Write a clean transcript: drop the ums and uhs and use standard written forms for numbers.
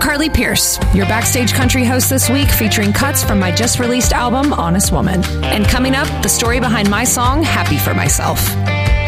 Carly Pierce, your Backstage Country host this week, featuring cuts from my just released album, Honest Woman. And coming up, the story behind my song, Happy for Myself.